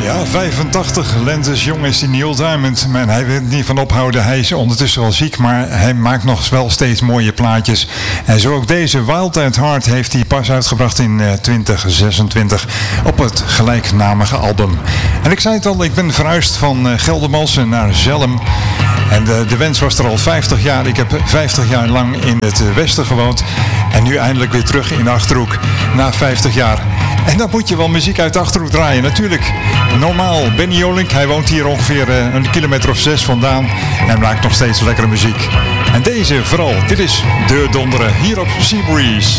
Ja, 85, lentes jong is die Neil Diamond. Maar hij wil niet van ophouden. Hij is ondertussen wel ziek, maar hij maakt nog wel steeds mooie plaatjes. En zo ook deze Wild at Heart heeft hij pas uitgebracht in 2026 op het gelijknamige album. En ik zei het al, ik ben verhuisd van Geldermalsen naar Zelhem. En de wens was er al 50 jaar. Ik heb 50 jaar lang in het westen gewoond. En nu eindelijk weer terug in de Achterhoek na 50 jaar. En dan moet je wel muziek uit de Achterhoek draaien. Natuurlijk, normaal, Benny Jolink, hij woont hier ongeveer een kilometer of 6 vandaan. En hij maakt nog steeds lekkere muziek. En deze vooral, dit is De Donderen, hier op Seabreeze.